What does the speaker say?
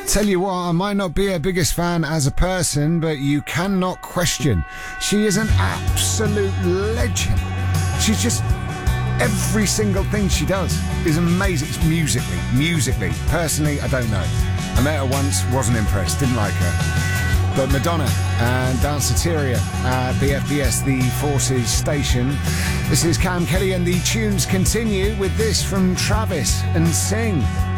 Tell you what, I might not be her biggest fan as a person, but you cannot question. She is an absolute legend. She's just... every single thing she does is amazing. It's musically. Personally, I don't know. I met her once, wasn't impressed, didn't like her. But Madonna and Danceteria at the FBS, the Forces station. This is Cam Kelly and the tunes continue with this from Travis and Sing.